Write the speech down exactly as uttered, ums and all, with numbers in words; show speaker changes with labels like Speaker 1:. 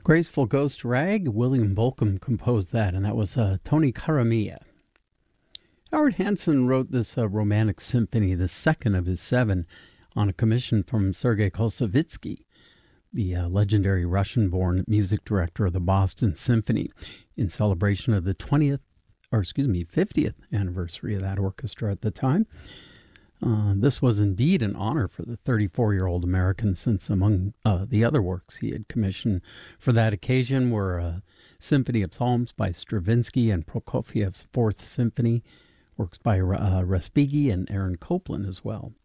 Speaker 1: Graceful Ghost Rag, William Bolcom composed that, and that was uh, Tony Caramia. Howard Hansen wrote this uh, romantic symphony, the second of his seven, on a commission from Sergei Koussevitzky, the uh, legendary Russian-born music director of the Boston Symphony, in celebration of the twentieth, or excuse me, fiftieth anniversary of that orchestra at the time. Uh, this was indeed an honor for the thirty-four-year-old American, since among uh, the other works he had commissioned for that occasion were a Symphony of Psalms by Stravinsky and Prokofiev's Fourth Symphony, works by uh, Respighi and Aaron Copland as well.